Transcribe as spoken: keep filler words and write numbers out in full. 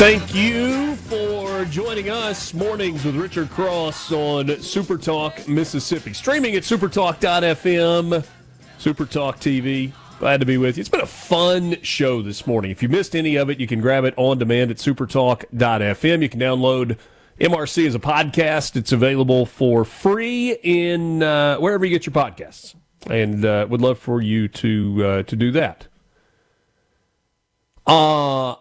Thank you for joining us mornings with Richard Cross on Supertalk Mississippi. Streaming at supertalk dot f m, Supertalk T V. Glad to be with you. It's been a fun show this morning. If you missed any of it, you can grab it on demand at supertalk dot f m. You can download M R C as a podcast. It's available for free in uh, wherever you get your podcasts. And uh, would love for you to uh, to do that. Uh